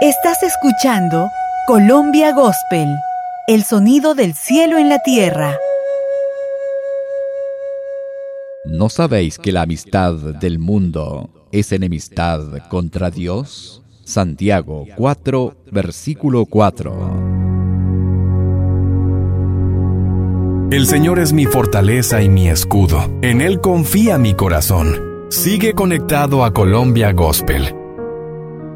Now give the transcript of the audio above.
Estás escuchando Colombia Gospel, el sonido del cielo en la tierra. ¿No sabéis que la amistad del mundo es enemistad contra Dios? Santiago 4, versículo 4. El Señor es mi fortaleza y mi escudo. En Él confía mi corazón. Sigue conectado a Colombia Gospel